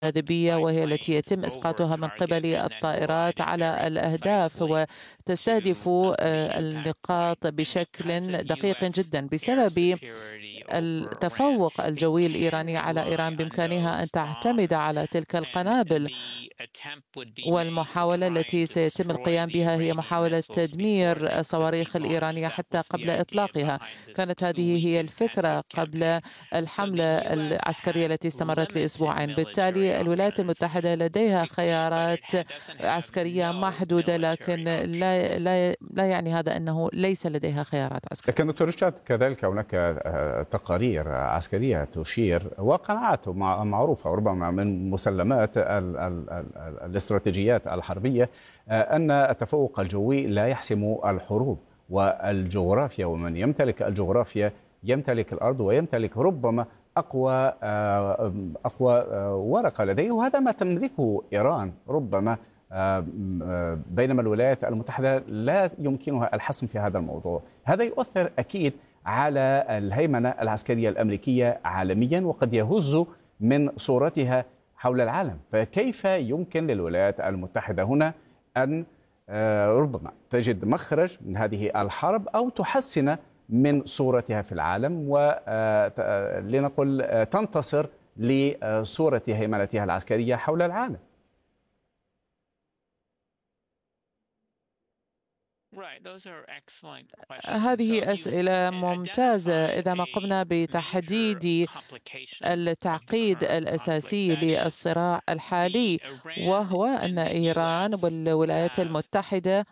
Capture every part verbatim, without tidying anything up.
الجاذبية، وهي التي يتم إسقاطها من قبل الطائرات على الأهداف، وتستهدف آه، النقاط بشكل دقيق جدا. بسبب التفوق الجوي الإيراني على إيران بإمكانها أن تعتمد على تلك القنابل، والمحاولة التي سيتم القيام بها هي محاولة تدمير الصواريخ الإيرانية حتى قبل إطلاقها. كانت هذه هي الفكرة قبل الحملة العسكرية التي استمرت لأسبوعين. بالتالي الولايات المتحدة لديها خيارات عسكرية محدودة، لكن لا لا لا يعني هذا أنه ليس لديها خيارات عسكرية. لكن دكتور رشاد، كذلك هناك تقارير عسكرية تشير وقناعات معروفة وربما من مسلمات ال ال ال الاستراتيجيات الحربية أن التفوق الجوي لا يحسم الحروب، والجغرافيا ومن يمتلك الجغرافيا يمتلك الأرض ويمتلك ربما أقوى أقوى ورقة لديه، وهذا ما تملكه إيران ربما، بينما الولايات المتحدة لا يمكنها الحسم في هذا الموضوع. هذا يؤثر أكيد على الهيمنة العسكرية الأمريكية عالميا، وقد يهز من صورتها حول العالم. فكيف يمكن للولايات المتحدة هنا أن ربما تجد مخرج من هذه الحرب أو تحسن من صورتها في العالم، ولنقل تنتصر لصورة هيمنتها العسكرية حول العالم؟ هذه أسئلة ممتازة. إذا ما قمنا بتحديد التعقيد الأساسي للصراع الحالي، وهو أن إيران والولايات المتحدة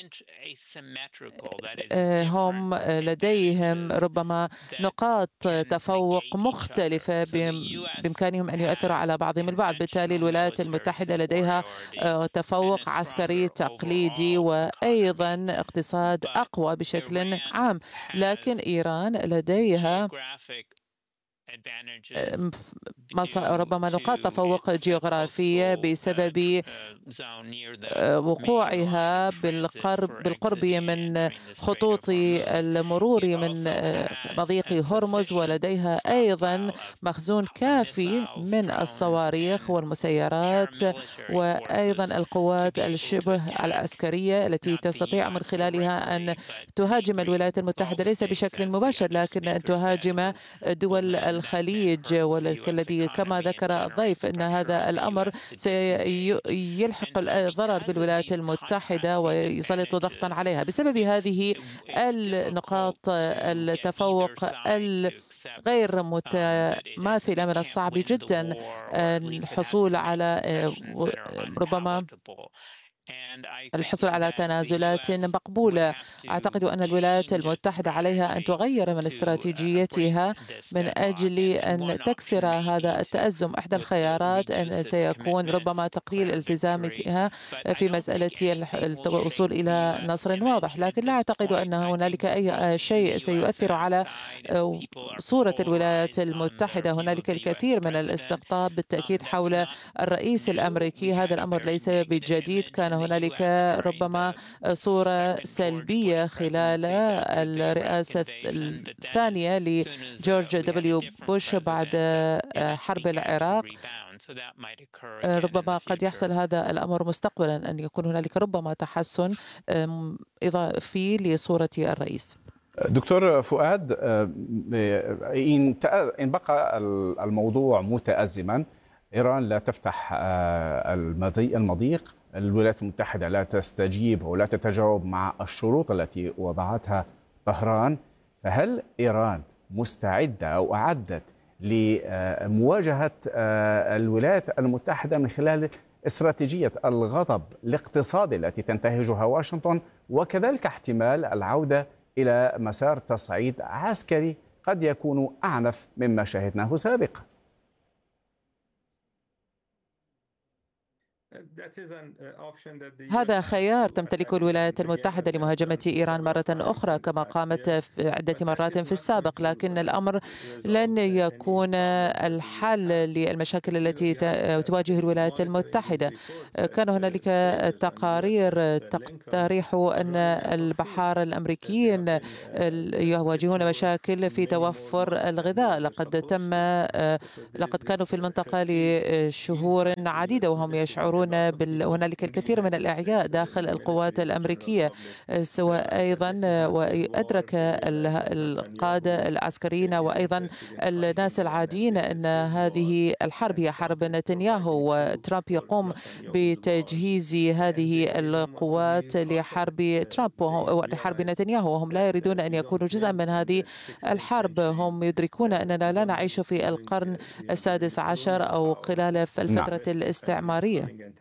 هم لديهم ربما نقاط تفوق مختلفة بإمكانهم أن يؤثروا على بعضهم البعض. بالتالي الولايات المتحدة لديها تفوق عسكري تقليدي وأيضا اقتصاد أقوى بشكل عام، لكن إيران لديها ربما نقاط تفوق جغرافية بسبب وقوعها بالقرب بالقرب من خطوط المرور من مضيق هرمز، ولديها أيضا مخزون كافي من الصواريخ والمسيرات، وأيضا القوات الشبه العسكرية التي تستطيع من خلالها أن تهاجم الولايات المتحدة ليس بشكل مباشر، لكن أن تهاجم دول الخليج. والذي كما ذكر الضيف أن هذا الأمر سيلحق الضرر بالولايات المتحدة ويسلط ضغطا عليها. بسبب هذه النقاط التفوق الغير متماثلة من الصعب جدا الحصول على ربما الحصول على تنازلات مقبولة. أعتقد أن الولايات المتحدة عليها أن تغير من استراتيجيتها من أجل أن تكسر هذا التأزم. إحدى الخيارات أن سيكون ربما تقليل التزامها في مسألة الوصول إلى نصر واضح، لكن لا أعتقد أن هنالك أي شيء سيؤثر على صورة الولايات المتحدة. هنالك الكثير من الاستقطاب بالتأكيد حول الرئيس الأمريكي. هذا الأمر ليس بجديد، كان هنالك ربما صورة سلبية خلال الرئاسة الثانية لجورج دبليو بوش بعد حرب العراق. ربما قد يحصل هذا الأمر مستقبلا، أن يكون هنالك ربما تحسن إضافي لصورة الرئيس. دكتور فؤاد، إن بقى الموضوع متأزما، إيران لا تفتح المضيق، الولايات المتحدة لا تستجيب ولا تتجاوب مع الشروط التي وضعتها طهران، فهل إيران مستعدة أو أعدت لمواجهة الولايات المتحدة من خلال استراتيجية الغضب الاقتصادي التي تنتهجها واشنطن، وكذلك احتمال العودة إلى مسار تصعيد عسكري قد يكون أعنف مما شاهدناه سابقا؟ هذا خيار تمتلكه الولايات المتحدة لمهاجمة إيران مرة أخرى كما قامت في عدة مرات في السابق، لكن الأمر لن يكون الحل للمشاكل التي تواجه الولايات المتحدة. كان هنالك تقارير تقترح أن البحار الأمريكيين يواجهون مشاكل في توفر الغذاء. لقد تم لقد كانوا في المنطقة لشهور عديدة وهم يشعرون بال... هنالك الكثير من الإعياء داخل القوات الأمريكية، سواء أيضا وأدرك القادة العسكريين وأيضا الناس العاديين أن هذه الحرب هي حرب نتنياهو، وترامب يقوم بتجهيز هذه القوات لحرب ترامب ولحرب نتنياهو، وهم لا يريدون أن يكونوا جزءا من هذه الحرب. هم يدركون أننا لا نعيش في القرن السادس عشر أو خلال الفترة الاستعمارية.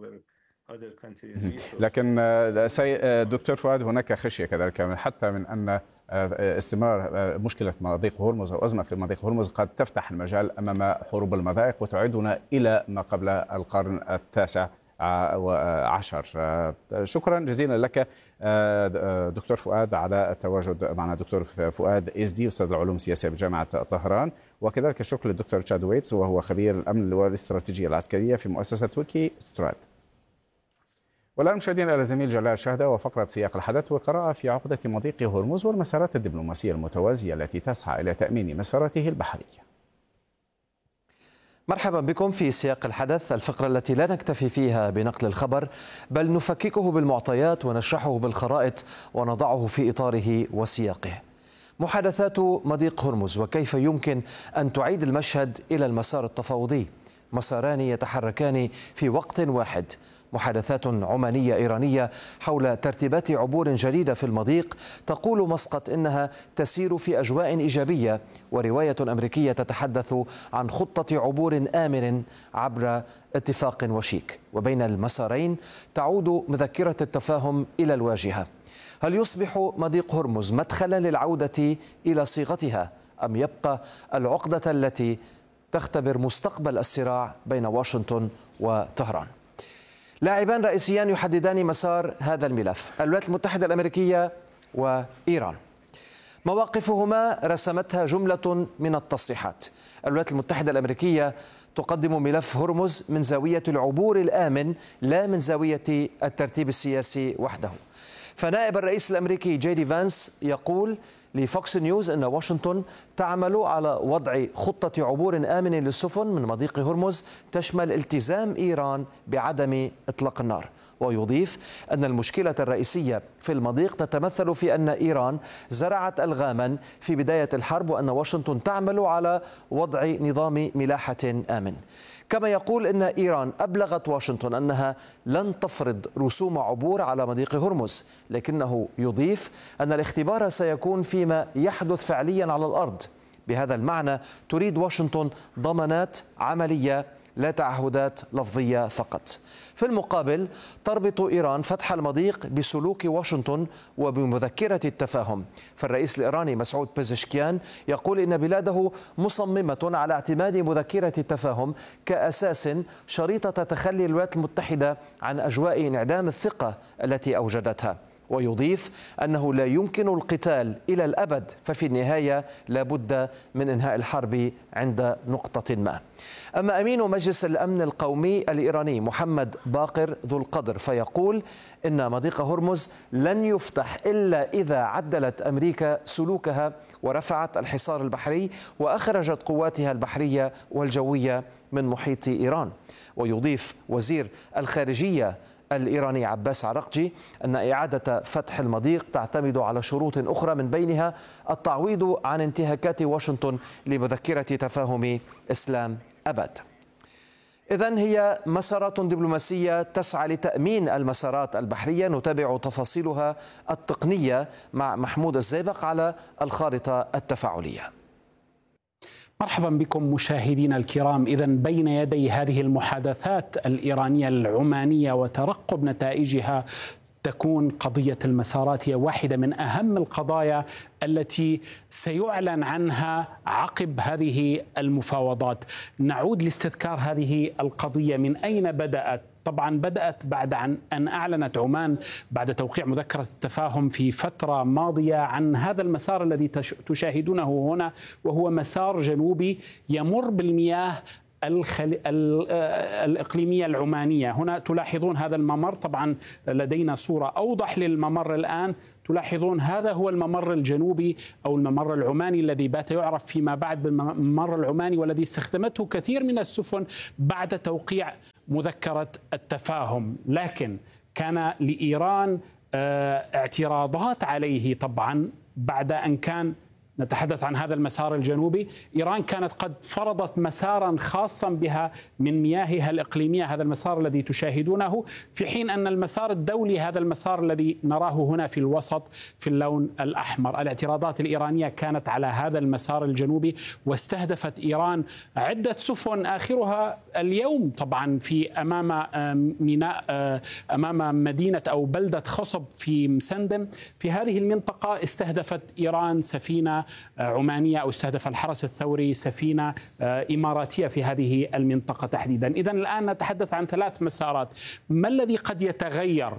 لكن دكتور فؤاد، هناك خشية كذلك حتى من أن استمرار مشكلة مضيق هرمز أو أزمة في مضيق هرمز قد تفتح المجال أمام حروب المضائق وتعيدنا إلى ما قبل القرن التاسع عشر. شكرا جزيلا لك دكتور فؤاد على التواجد معنا. دكتور فؤاد إزدي أستاذ العلوم السياسية بجامعة طهران، وكذلك الشكر للدكتور ريتشارد ويتس وهو خبير الأمن والاستراتيجية العسكرية في مؤسسة ويكي سترات. والآن مشاهدينا إلى زميل جلال شهدة وفقرة سياق الحدث وقراءة في عقدة مضيق هرمز والمسارات الدبلوماسية المتوازية التي تسعى إلى تأمين مساراته البحرية. مرحبا بكم في سياق الحدث، الفقرة التي لا نكتفي فيها بنقل الخبر بل نفككه بالمعطيات ونشرحه بالخرائط ونضعه في إطاره وسياقه. محادثات مضيق هرمز وكيف يمكن أن تعيد المشهد إلى المسار التفاوضي. مساران يتحركان في وقت واحد. محادثات عمانية إيرانية حول ترتيبات عبور جديدة في المضيق تقول مسقط إنها تسير في أجواء إيجابية، ورواية أمريكية تتحدث عن خطة عبور آمن عبر اتفاق وشيك. وبين المسارين تعود مذكرة التفاهم إلى الواجهة. هل يصبح مضيق هرمز مدخلا للعودة إلى صيغتها أم يبقى العقدة التي تختبر مستقبل الصراع بين واشنطن وطهران؟ لاعبان رئيسيان يحددان مسار هذا الملف، الولايات المتحدة الأمريكية وإيران. مواقفهما رسمتها جملة من التصريحات. الولايات المتحدة الأمريكية تقدم ملف هرمز من زاوية العبور الآمن لا من زاوية الترتيب السياسي وحده. فنائب الرئيس الأمريكي جي دي فانس يقول لفوكس نيوز أن واشنطن تعمل على وضع خطة عبور آمن للسفن من مضيق هرمز تشمل التزام إيران بعدم إطلاق النار. ويضيف أن المشكلة الرئيسية في المضيق تتمثل في أن إيران زرعت ألغاما في بداية الحرب، وأن واشنطن تعمل على وضع نظام ملاحة آمن. كما يقول أن إيران أبلغت واشنطن أنها لن تفرض رسوم عبور على مضيق هرمز، لكنه يضيف أن الاختبار سيكون فيما يحدث فعليا على الأرض. بهذا المعنى تريد واشنطن ضمانات عملية لا تعهدات لفظية فقط. في المقابل تربط إيران فتح المضيق بسلوك واشنطن وبمذكرة التفاهم. فالرئيس الإيراني مسعود بيزشكيان يقول إن بلاده مصممة على اعتماد مذكرة التفاهم كأساس شريطة تخلي الولايات المتحدة عن أجواء انعدام الثقة التي أوجدتها. ويضيف أنه لا يمكن القتال إلى الأبد، ففي النهاية لا بد من إنهاء الحرب عند نقطة ما. أما أمين مجلس الأمن القومي الإيراني محمد باقر ذو القدر فيقول إن مضيق هرمز لن يفتح إلا إذا عدلت أمريكا سلوكها ورفعت الحصار البحري وأخرجت قواتها البحرية والجوية من محيط إيران. ويضيف وزير الخارجية الإيراني عباس عراقجي أن إعادة فتح المضيق تعتمد على شروط أخرى، من بينها التعويض عن انتهاكات واشنطن لمذكرة تفاهم إسلام أباد. إذن هي مسارات دبلوماسية تسعى لتأمين المسارات البحرية. نتابع تفاصيلها التقنية مع محمود الزيبق على الخارطة التفاعلية. مرحبا بكم مشاهدينا الكرام. إذن بين يدي هذه المحادثات الإيرانية العمانية وترقب نتائجها تكون قضية المسارات هي واحدة من أهم القضايا التي سيعلن عنها عقب هذه المفاوضات. نعود لاستذكار هذه القضية، من أين بدأت؟ طبعا بدأت بعد أن أعلنت عمان بعد توقيع مذكرة التفاهم في فترة ماضية عن هذا المسار الذي تشاهدونه هنا، وهو مسار جنوبي يمر بالمياه الخل... الإقليمية العمانية. هنا تلاحظون هذا الممر، طبعا لدينا صورة أوضح للممر الآن. تلاحظون هذا هو الممر الجنوبي أو الممر العماني الذي بات يعرف فيما بعد بالممر العماني، والذي استخدمته كثير من السفن بعد توقيع مذكرة التفاهم. لكن كان لإيران اعتراضات عليه طبعا بعد أن كان، نتحدث عن هذا المسار الجنوبي، إيران كانت قد فرضت مسارا خاصا بها من مياهها الإقليمية، هذا المسار الذي تشاهدونه، في حين أن المسار الدولي هذا المسار الذي نراه هنا في الوسط في اللون الأحمر. الاعتراضات الإيرانية كانت على هذا المسار الجنوبي، واستهدفت إيران عدة سفن آخرها اليوم طبعا في أمام ميناء أمام مدينة أو بلدة خصب في مسندم. في هذه المنطقة استهدفت إيران سفينة عمانية، أو استهدف الحرس الثوري سفينة إماراتية في هذه المنطقة تحديدا. إذن الآن نتحدث عن ثلاث مسارات. ما الذي قد يتغير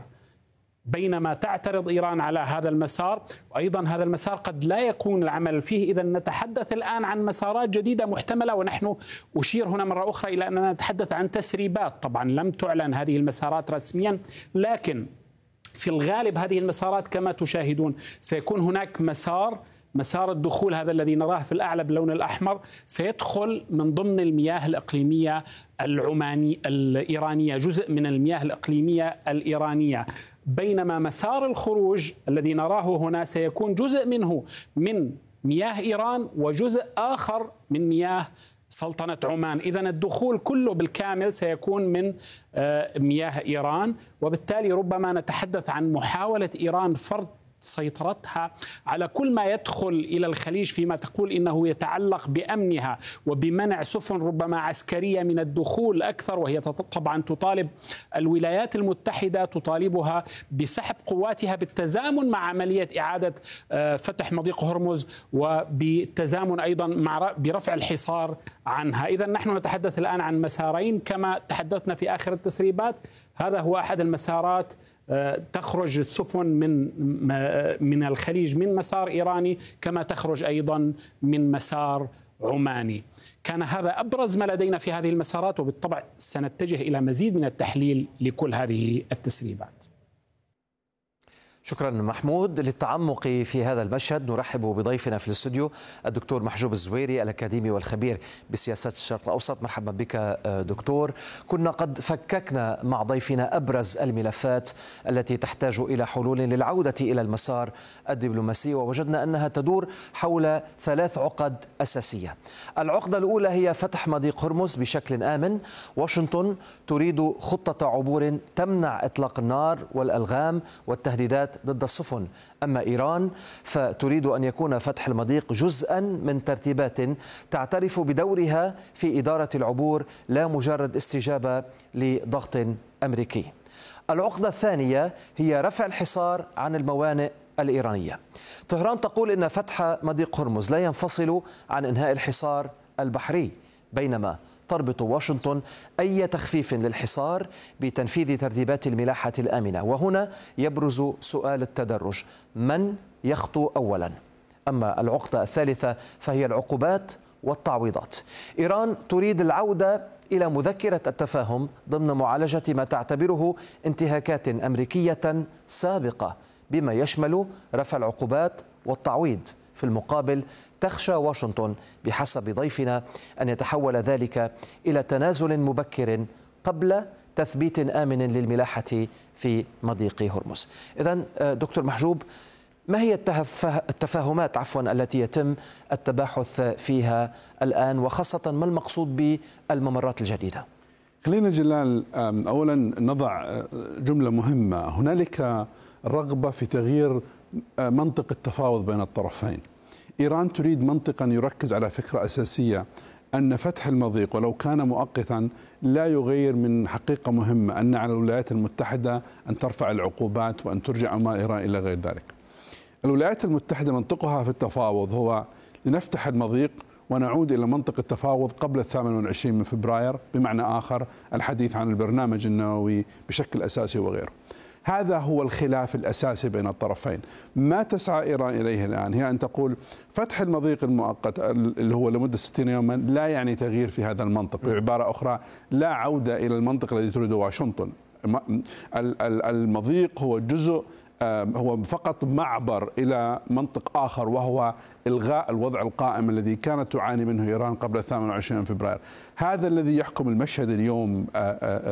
بينما تعترض إيران على هذا المسار، وأيضا هذا المسار قد لا يكون العمل فيه؟ إذن نتحدث الآن عن مسارات جديدة محتملة، ونحن أشير هنا مرة أخرى إلى أننا نتحدث عن تسريبات. طبعا لم تعلن هذه المسارات رسميا، لكن في الغالب هذه المسارات كما تشاهدون سيكون هناك مسار مسار الدخول هذا الذي نراه في الأعلى باللون الأحمر سيدخل من ضمن المياه الإقليمية العماني الإيرانية، جزء من المياه الإقليمية الإيرانية، بينما مسار الخروج الذي نراه هنا سيكون جزء منه من مياه إيران وجزء آخر من مياه سلطنة عمان. إذن الدخول كله بالكامل سيكون من مياه إيران، وبالتالي ربما نتحدث عن محاولة إيران فرض سيطرتها على كل ما يدخل إلى الخليج فيما تقول إنه يتعلق بأمنها وبمنع سفن ربما عسكرية من الدخول أكثر، وهي طبعا تطالب الولايات المتحدة، تطالبها بسحب قواتها بالتزامن مع عملية إعادة فتح مضيق هرمز، وبالتزامن أيضا مع برفع الحصار عنها. إذا نحن نتحدث الآن عن مسارين كما تحدثنا في آخر التسريبات. هذا هو أحد المسارات، تخرج السفن من من الخليج من مسار إيراني، كما تخرج أيضا من مسار عماني. كان هذا أبرز ما لدينا في هذه المسارات، وبالطبع سنتجه إلى مزيد من التحليل لكل هذه التسريبات. شكرا محمود. للتعمق في هذا المشهد نرحب بضيفنا في الاستوديو الدكتور محجوب الزويري، الأكاديمي والخبير بسياسات الشرق الأوسط. مرحبا بك دكتور. كنا قد فككنا مع ضيفنا أبرز الملفات التي تحتاج إلى حلول للعودة إلى المسار الدبلوماسي، ووجدنا أنها تدور حول ثلاث عقد أساسية. العقدة الأولى هي فتح مضيق هرمز بشكل آمن. واشنطن تريد خطة عبور تمنع إطلاق النار والألغام والتهديدات ضد السفن. أما إيران فتريد أن يكون فتح المضيق جزءا من ترتيبات تعترف بدورها في إدارة العبور، لا مجرد استجابة لضغط أمريكي. العقدة الثانية هي رفع الحصار عن الموانئ الإيرانية. طهران تقول إن فتح مضيق هرمز لا ينفصل عن إنهاء الحصار البحري، بينما تربط واشنطن أي تخفيف للحصار بتنفيذ ترتيبات الملاحة الآمنة. وهنا يبرز سؤال التدرج: من يخطو أولا؟ أما العقدة الثالثة فهي العقوبات والتعويضات. إيران تريد العودة إلى مذكرة التفاهم ضمن معالجة ما تعتبره انتهاكات أمريكية سابقة، بما يشمل رفع العقوبات والتعويض. في المقابل تخشى واشنطن بحسب ضيفنا أن يتحول ذلك إلى تنازل مبكر قبل تثبيت آمن للملاحة في مضيق هرمز. إذن دكتور محجوب، ما هي التفاهمات عفوا التي يتم التباحث فيها الآن، وخاصة ما المقصود بالممرات الجديدة؟ خلينا جلال أولا نضع جملة مهمة: هنالك رغبة في تغيير منطق التفاوض بين الطرفين. إيران تريد منطقا يركز على فكرة أساسية، أن فتح المضيق ولو كان مؤقتا لا يغير من حقيقة مهمة، أن على الولايات المتحدة أن ترفع العقوبات وأن ترجع أموال إيران إلى غير ذلك. الولايات المتحدة منطقها في التفاوض هو لنفتح المضيق ونعود إلى منطق التفاوض قبل الثامن والعشرين من فبراير، بمعنى آخر الحديث عن البرنامج النووي بشكل أساسي وغيره. هذا هو الخلاف الأساسي بين الطرفين. ما تسعى إيران إليه الآن هي أن تقول فتح المضيق المؤقت اللي هو لمدة ستين يوما لا يعني تغيير في هذا المنطق، بعبارة أخرى لا عودة إلى المنطق الذي تريده واشنطن. المضيق هو جزء، هو فقط معبر إلى منطق آخر، وهو إلغاء الوضع القائم الذي كانت تعاني منه إيران قبل الثامن والعشرين من فبراير. هذا الذي يحكم المشهد اليوم